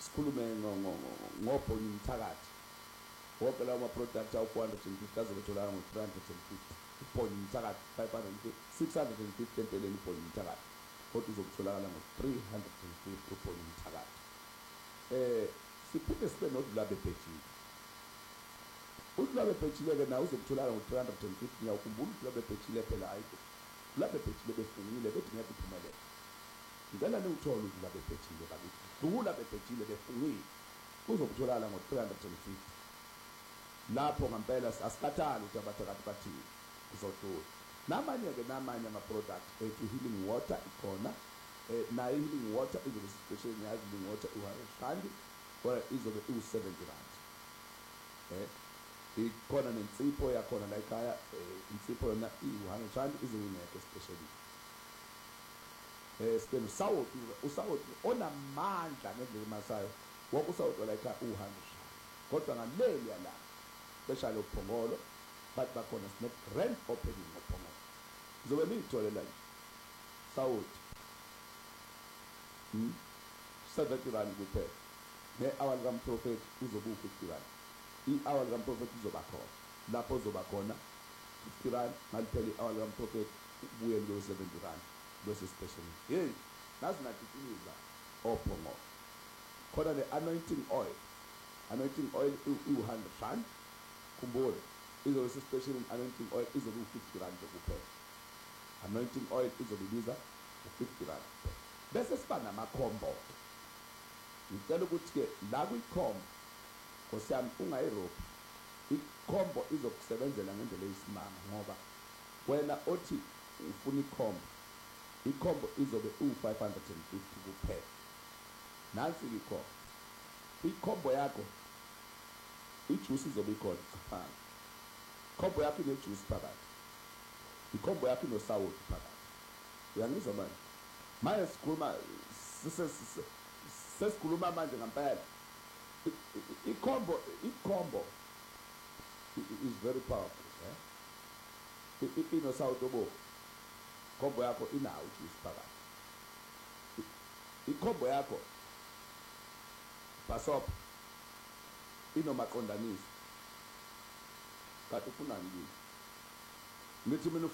sikhulume ngobhonyi umthakathi wonke lawo ma-product awu-450 azobetholakala ngo-350 ibhonyi umthakathi 550 650 empeleni ibhonyi umthakathi kodwa uzokutholakala ngo-350 ubhonyi umthakathi siphinde sibe nodlulabe ebhejile udlulabe ebhejile-ke nawo uzokutholakala ngo-350 ngiyawukhumbula udlulabe ebhejile phela ayikho udlulabe ebhejile befungile bethi ngeke uphumelele ngicela niwuthole udlulabe ebhejile bakithi udlulabe ebhejile befungile uzokutholakala ngo-350 lapho ngampela asikathali ukuthi abathakathi bathini kuzohlula namanye-ke namanye ama-product ethu healing water ikhona nayo i-healing water izobe sisipesheli yazi healing water u-100 kodwa izobe iwu-70 rand ikhona nensipho yakhona la ekhaya insipho yona iwu-100 rand izobe ingekho especially sibe usawoti onamandla ngendlela emasayo wonke usawoti la ekhaya u-100 rand kodwa ngaleli yala special uphongolo bathi bakhona sine-grand opening ophongolo zobe niyitholela nje sawoti 70 rand kuphela ne-hour likamprofethi uzobe u-50 rand i-hour likamprofethi uzoba khona lapho uzoba khona 50 rand ngaliphela i-hour likamprofethi ubuye kulo 70 rand bese special yeyi nazi nathitiliza ophongolo khona ne-anointing oil i-100 rand khumbula izobe sespecial anointing oil izobe u-50 rand kuphela anointing oil izobe ibiza u-50 rand kuphela bese siba namakhombo-ke ngicela ukuthi-ke la kwikhombo nkosiyami ungayirobhi ikhombo izokusebenzela ngendlela eyisimanga ngoba wena othi ufuna ikhombo izobe u-550 kuphela nansi-ke ikhombo yakho ijuice izobe ikhona ngaphandle ikhombo yakho inejuice phakathi ikhombo yakho inosawoti phakathi uyangizwa manje manje sesikhuluma manje ngampela ikhombo is very powerful inosawoti obo ikhombo yakho inawo ijuice phakathi ikhombo yakho basopha inomaqondanisi kanti ufunani yini ngithi mina